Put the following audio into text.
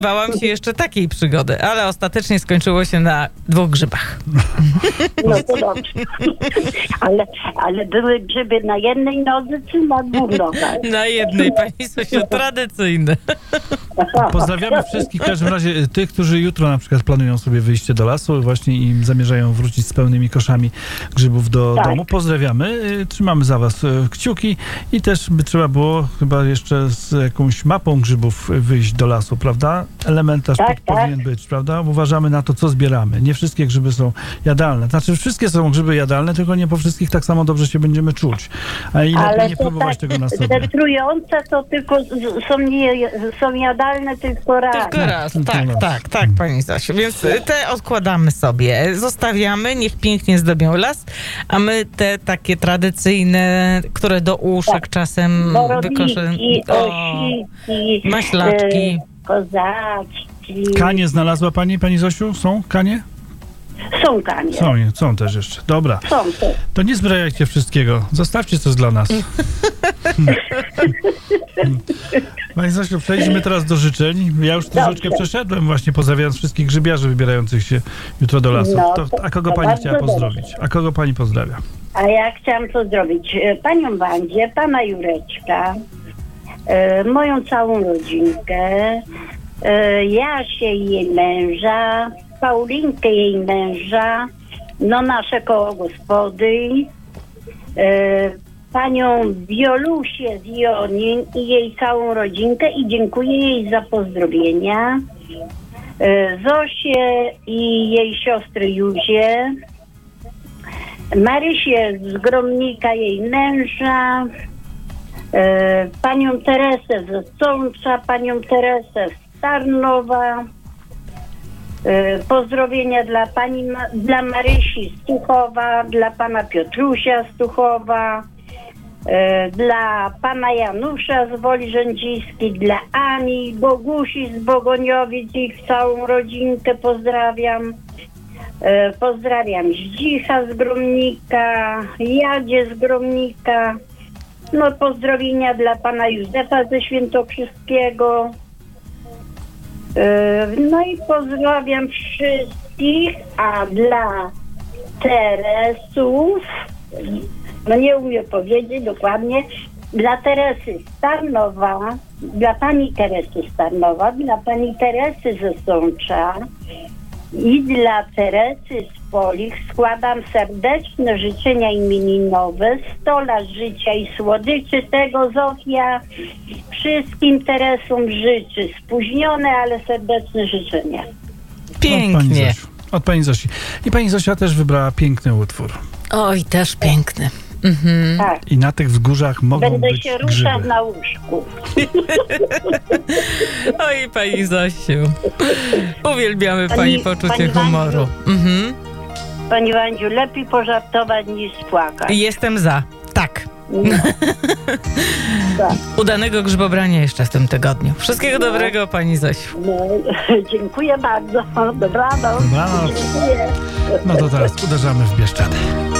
Bałam się jeszcze takiej przygody, ale ostatecznie skończyło się na 2 grzybach. No to dobrze. Ale były grzyby na jednej nodze czy na 2 nogach? Na jednej, pani Sosiu, tradycyjne. Pozdrawiamy wszystkich, w każdym razie tych, którzy jutro na przykład planują sobie wyjście do lasu właśnie i zamierzają wrócić z pełnymi koszami grzybów do domu. Pozdrawiamy, trzymamy za was kciuki i też by trzeba było chyba jeszcze z jakąś mapą grzybów wyjść do lasu, prawda? Elementarz powinien być, prawda? Uważamy na to, co zbieramy. Nie wszystkie grzyby są jadalne. Znaczy, wszystkie są grzyby jadalne, tylko nie po wszystkich tak samo dobrze się będziemy czuć. A ile ale nie próbować tego na sobie. Te trujące to tylko są jadalne tylko raz. Tylko raz, tak, pani Zosiu. Więc te odkładamy sobie, zostawiamy, niech pięknie zdobią las, a my te takie tradycyjne, które do uszek czasem wykorzystamy. Osiki, maślaczki. Kozaczki. Kanie znalazła pani Zosiu? Są kanie? Są kanie. Są też jeszcze. Dobra. Są też. To nie zbrajajcie wszystkiego. Zostawcie coś dla nas. Pani Zosiu, przejdźmy teraz do życzeń. Ja już troszeczkę przeszedłem właśnie, pozdrawiając wszystkich grzybiarzy wybierających się jutro do lasu. A kogo pani chciała pozdrowić? A kogo pani pozdrawia? A ja chciałam pozdrowić panią Wandzie, pana Jureczka, moją całą rodzinkę, Jasię i jej męża, Paulinkę jej męża, nasze koło gospody, panią Wiolusię z Jonin i jej całą rodzinkę i dziękuję jej za pozdrowienia, Zosię i jej siostry Józię, Marysię z Gromnika, jej męża, panią Teresę ze Sącza, panią Teresę z Tarnowa, pozdrowienia dla Marysi z Tuchowa, dla pana Piotrusia z Tuchowa, dla pana Janusza z Woli Rzędziskiej, dla Ani, Bogusi z Bogoniowic, ich całą rodzinkę pozdrawiam. Pozdrawiam Zdzicha z Gromnika, Jadzie z Gromnika. Pozdrowienia dla pana Józefa ze Świętokrzyskiego. I pozdrawiam wszystkich, a dla Teresów, nie umiem powiedzieć dokładnie, dla Teresy Starnowa, dla pani Teresy Starnowa, dla pani Teresy ze Sącza i dla Teresy z Polich składam serdeczne życzenia imieninowe, 100 lat życia i słodyczy. Tego Zofia wszystkim Teresom życzy. Spóźnione, ale serdeczne życzenia. Pięknie. Od pani Zosi. I pani Zosia też wybrała piękny utwór. Oj, też piękny. Tak. I na tych wzgórzach mogą Będę być się grzyby. ruszać na łóżku. Oj, pani Zosiu. Uwielbiamy pani poczucie humoru. Pani Wandziu, lepiej pożartować niż spłakać. Jestem za. Tak. Tak. Udanego grzybobrania jeszcze w tym tygodniu. Wszystkiego dobrego, pani Zosiu. Dziękuję bardzo. Dobranoc. Dobranoc. Dziękuję. No to teraz uderzamy w Bieszczady.